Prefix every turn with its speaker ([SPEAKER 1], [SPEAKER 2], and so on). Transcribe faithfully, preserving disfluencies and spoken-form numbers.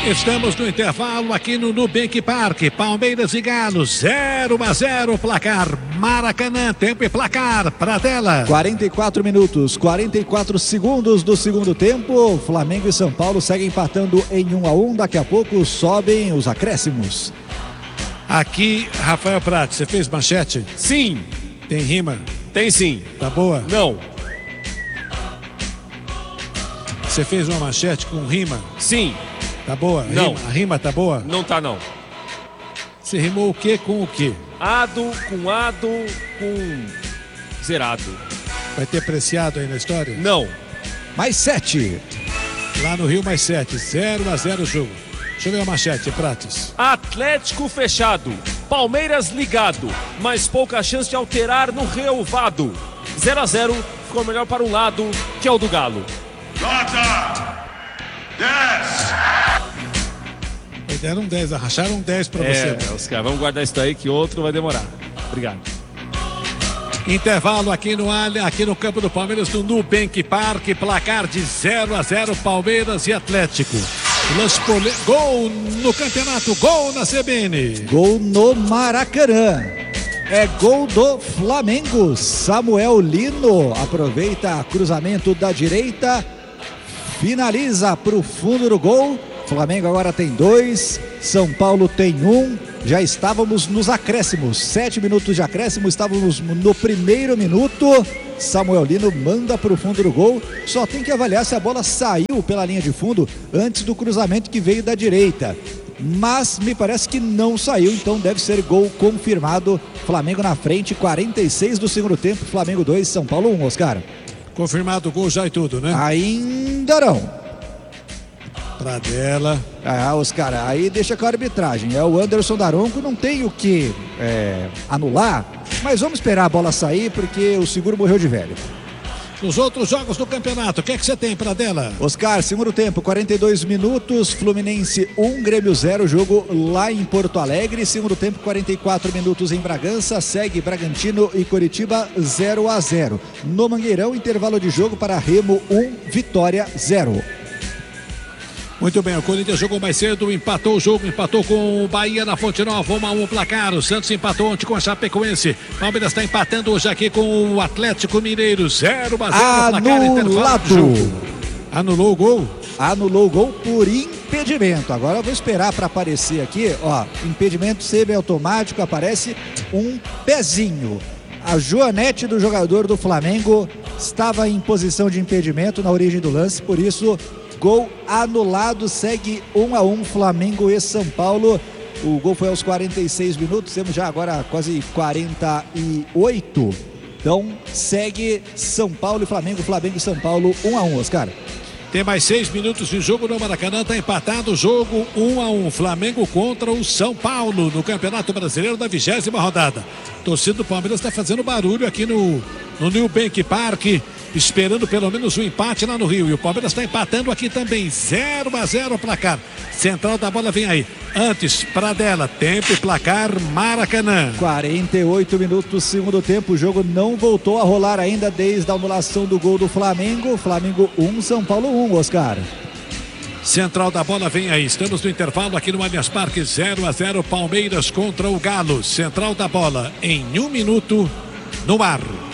[SPEAKER 1] Estamos no intervalo aqui no Nubank Parque. Palmeiras e Galo, zero a zero, placar Maracanã, tempo e placar pra tela.
[SPEAKER 2] quarenta e quatro minutos, quarenta e quatro segundos do segundo tempo. Flamengo e São Paulo seguem empatando em um a um. Daqui a pouco sobem os acréscimos.
[SPEAKER 1] Aqui, Rafael Prati, você fez manchete?
[SPEAKER 3] Sim.
[SPEAKER 1] Tem rima?
[SPEAKER 3] Tem sim.
[SPEAKER 1] Tá boa?
[SPEAKER 3] Não.
[SPEAKER 1] Você fez uma manchete com rima?
[SPEAKER 3] Sim.
[SPEAKER 1] Tá boa?
[SPEAKER 3] Não.
[SPEAKER 1] Rima, a rima tá boa?
[SPEAKER 3] Não tá não.
[SPEAKER 1] Você rimou o que com o que?
[SPEAKER 3] Ado com ado com zerado.
[SPEAKER 1] Vai ter preciado aí na história?
[SPEAKER 3] Não.
[SPEAKER 2] Mais sete.
[SPEAKER 1] Lá no Rio, mais sete. zero a zero o jogo. Deixa eu ver a manchete, Prates.
[SPEAKER 3] Atlético fechado. Palmeiras ligado. Mas pouca chance de alterar no relvado. zero a zero. Ficou melhor para um lado, que é o do Galo.
[SPEAKER 4] Nota dez.
[SPEAKER 1] Deram dez, arracharam dez pra
[SPEAKER 3] É,
[SPEAKER 1] você.
[SPEAKER 3] os caras, vamos guardar isso daí que outro vai demorar. Obrigado.
[SPEAKER 1] Intervalo aqui no, aqui no campo do Palmeiras, do Nubank Parque, placar de zero a zero, Palmeiras e Atlético. Lance pole... Gol no campeonato, gol na C B N.
[SPEAKER 2] Gol no Maracanã. É gol do Flamengo. Samuel Lino aproveita cruzamento da direita, finaliza para o fundo do gol. Flamengo agora tem dois, São Paulo tem um. Já estávamos nos acréscimos, sete minutos de acréscimo, estávamos no primeiro minuto. Samuel Lino manda para o fundo do gol. Só tem que avaliar se a bola saiu pela linha de fundo antes do cruzamento que veio da direita. Mas me parece que não saiu, então deve ser gol confirmado. Flamengo na frente, quarenta e seis do segundo tempo, Flamengo dois, São Paulo um, Oscar.
[SPEAKER 1] Confirmado o gol já e tudo, né?
[SPEAKER 2] Ainda não.
[SPEAKER 1] Pradella.
[SPEAKER 2] Ah, Oscar, aí deixa com a arbitragem. É o Anderson Daronco, não tem o que é, anular, mas vamos esperar a bola sair porque o seguro morreu de velho.
[SPEAKER 1] Nos outros jogos do campeonato, o que é que você tem, Pradella?
[SPEAKER 2] Oscar, segundo tempo, quarenta e dois minutos, Fluminense um, Grêmio zero, jogo lá em Porto Alegre. Segundo tempo, quarenta e quatro minutos em Bragança, segue Bragantino e Coritiba zero a zero. No Mangueirão, intervalo de jogo para Remo um, Vitória zero.
[SPEAKER 1] Muito bem, o Corinthians jogou mais cedo, empatou o jogo, empatou com o Bahia na Fonte Nova, um a um placar. O Santos empatou ontem com a Chapecoense. Palmeiras está empatando hoje aqui com o Atlético Mineiro, zero a zero placar, intervalo do jogo. Anulou o gol?
[SPEAKER 2] Anulou o gol por impedimento. Agora eu vou esperar para aparecer aqui, ó, impedimento semiautomático, aparece um pezinho. A joanete do jogador do Flamengo estava em posição de impedimento na origem do lance, por isso gol anulado, segue um a um Flamengo e São Paulo. O gol foi aos quarenta e seis minutos, temos já agora quase quarenta e oito. Então segue São Paulo e Flamengo, Flamengo e São Paulo um a um, Oscar.
[SPEAKER 1] Tem mais seis minutos de jogo no Maracanã, está empatado o jogo um a um. Flamengo contra o São Paulo no Campeonato Brasileiro da vigésima rodada. Torcida do Palmeiras está fazendo barulho aqui no, no Nubank Parque, esperando pelo menos um empate lá no Rio. E o Palmeiras está empatando aqui também, zero a zero placar. Central da bola vem aí. Antes, Pradella, tempo e placar Maracanã.
[SPEAKER 2] quarenta e oito minutos, segundo tempo. O jogo não voltou a rolar ainda desde a anulação do gol do Flamengo. Flamengo um, São Paulo um, Oscar.
[SPEAKER 1] Central da bola vem aí. Estamos no intervalo aqui no Allianz Parque, zero a zero Palmeiras contra o Galo. Central da bola em um minuto no ar.